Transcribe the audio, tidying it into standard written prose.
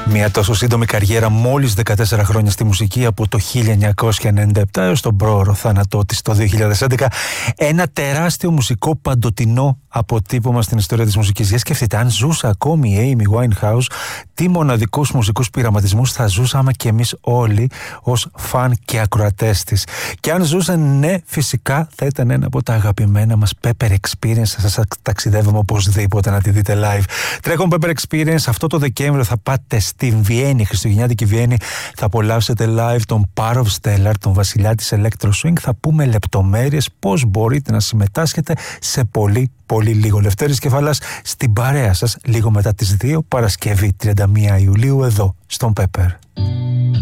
Μια τόσο σύντομη καριέρα, μόλις 14 χρόνια στη μουσική, από το 1997 έως τον πρόωρο θάνατό της το 2011. Ένα τεράστιο μουσικό παντοτινό αποτύπωμα στην ιστορία της μουσικής. Για σκεφτείτε, αν ζούσε ακόμη η Amy Winehouse, τι μοναδικούς μουσικούς πειραματισμούς θα ζούσαμε κι εμείς όλοι ως φαν και ακροατές της. Και αν ζούσε, ναι, φυσικά θα ήταν ένα από τα αγαπημένα μας Pepper Experience. Θα σας ταξιδεύουμε οπωσδήποτε να τη δείτε live. Τρέχον Pepper Experience, αυτό το Δεκέμβριο θα πάτε στην Βιέννη, χριστουγεννιάτικη Βιέννη. Θα απολαύσετε live τον Power of Stellar, τον βασιλιά της Electro Swing. Θα πούμε λεπτομέρειες πώς μπορείτε να συμμετάσχετε σε πολύ λίγο. Λευτέρης Κεφαλάς στην παρέα σας λίγο μετά τις 2, Παρασκευή 31 Ιουλίου, εδώ στον Pepper.